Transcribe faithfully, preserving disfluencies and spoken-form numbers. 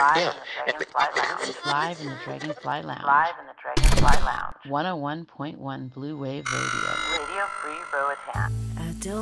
Live in the Dragonfly Lounge. Live in the Dragonfly Lounge. Live in the Dragonfly Lounge. one oh one point one Blue Wave Radio. Radio Free Roatan. I don't